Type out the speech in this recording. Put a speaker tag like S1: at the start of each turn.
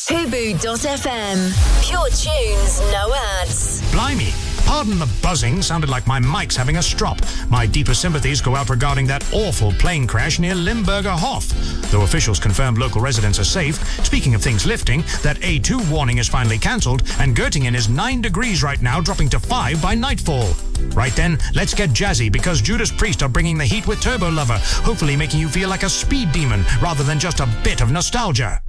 S1: Tubu.fm. Pure tunes, no ads.
S2: Blimey. Pardon the buzzing, sounded like my mic's having a strop. My deepest sympathies go out regarding that awful plane crash near Limburger Hof. Though officials confirmed local residents are safe, speaking of things lifting, that A2 warning is finally cancelled, and Göttingen is 9 degrees right now, dropping to 5 by nightfall. Right then, let's get jazzy, because Judas Priest are bringing the heat with Turbo Lover, hopefully making you feel like a speed demon rather than just a bit of nostalgia.